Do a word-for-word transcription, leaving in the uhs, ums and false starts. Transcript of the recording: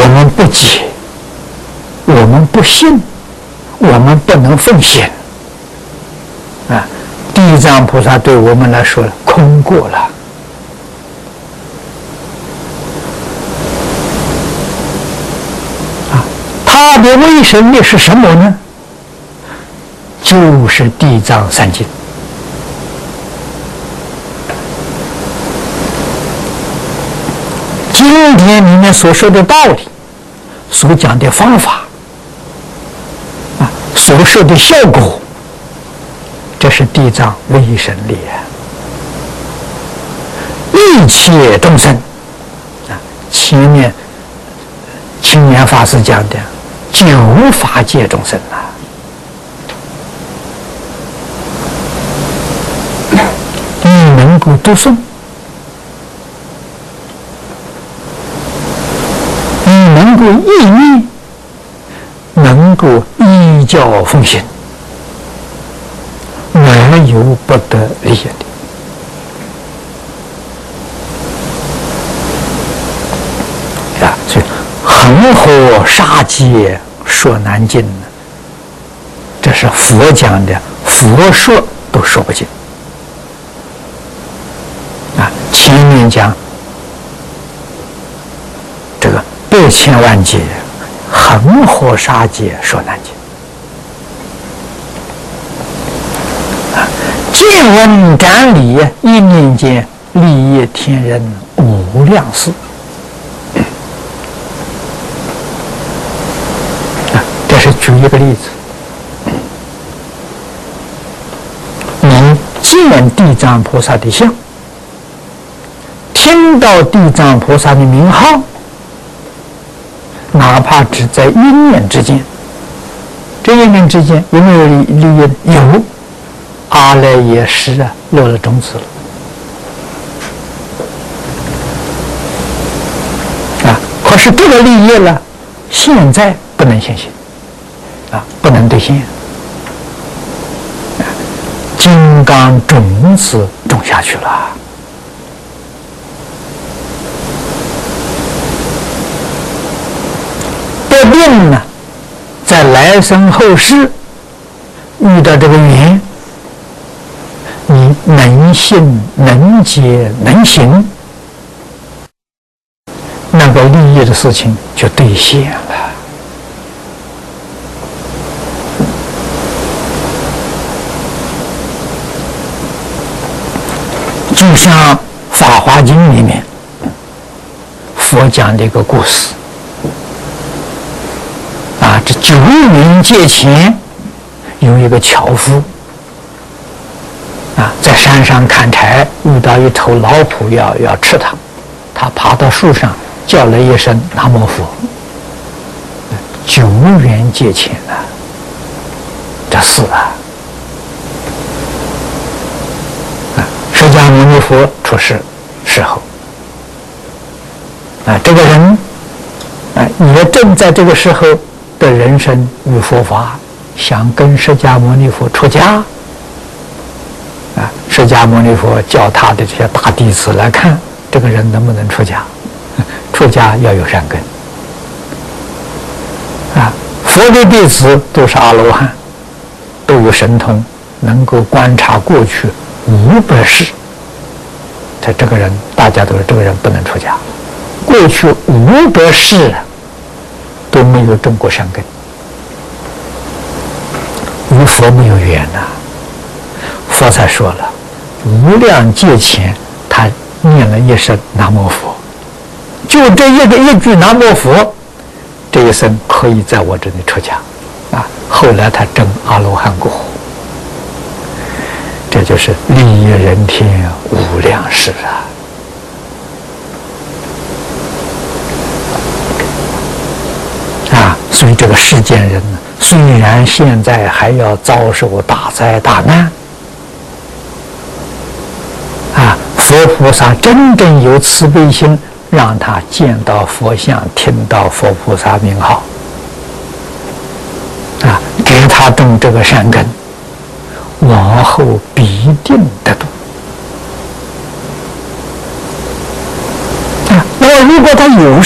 们不解，我们不信，我们不能奉献啊！地藏菩萨对我们来说空过了啊！他的威神力是什么呢？就是地藏三经。经典里面所说的道理，所讲的方法啊，所说的效果，这是地藏威神力啊！一切众生啊，前面青年法师讲的九法界众生啊，你能够读诵，你能够意念，能够依教奉行，没有不得利益的。啊，所以恒河沙劫说难尽呢，这是佛讲的，佛说都说不尽。啊，前面讲这个百千万劫，恒河沙劫说难尽。啊，见闻斩理，一念间利益天人无量事。啊，这是举一个例子。你见地藏菩萨的像，听到地藏菩萨的名号，哪怕只在一念之间，这一念之间有没有利益？有，阿赖耶识啊落了种子了啊！可是这个利益了，现在不能现行啊，不能兑现。金刚种子种下去了。不定呢，在来生后世遇到这个缘，你能信能解能行，那个利益的事情就兑现了。就像《法华经》里面佛讲的一个故事啊，这九云界前有一个樵夫啊，在山上砍柴，遇到一头老虎要要吃他，他爬到树上叫了一声“南无佛”，九云界前啊，这是啊。释迦牟尼佛出世时候，啊，这个人啊，也正在这个时候的人生与佛法，想跟释迦牟尼佛出家。啊，释迦牟尼佛叫他的这些大弟子来看，这个人能不能出家？出家要有善根。啊，佛的弟子都是阿罗汉，都有神通，能够观察过去五百世，他这个人大家都说这个人不能出家，过去五百世都没有种过善根，与佛没有缘呐、啊。佛才说了，无量劫前他念了一声南无佛，就这一个一句南无佛，这一生可以在我这里出家啊。后来他证阿罗汉果。这就是利益人天无量事啊！啊，所以这个世间人呢，虽然现在还要遭受大灾大难，啊，佛菩萨真正有慈悲心，让他见到佛像，听到佛菩萨名号，啊，给他种这个善根。往后必定得度啊！那么，如果他有